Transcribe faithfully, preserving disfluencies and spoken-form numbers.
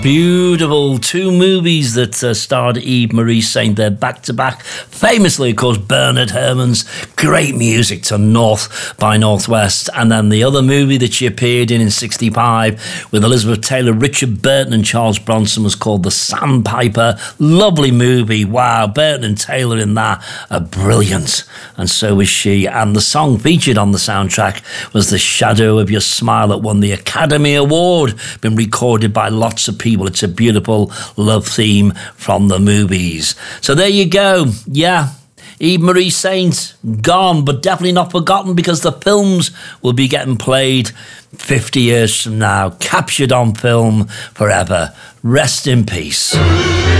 Beautiful. Two movies that uh, starred Eve Marie Saint there back to back. Famously, of course, Bernard Herrmann's great music to North by Northwest. And then the other movie that she appeared in in sixty-five with Elizabeth Taylor, Richard Burton and Charles Bronson was called The Sandpiper. Lovely movie. Wow, Burton and Taylor in that are brilliant. And so was she. And the song featured on the soundtrack was The Shadow of Your Smile that won the Academy Award. Been recorded by lots of people. It's a beautiful love theme from the movies. So there you go. Yeah, Eve Marie Saint, gone, but definitely not forgotten because the films will be getting played fifty years from now, captured on film forever. Rest in peace.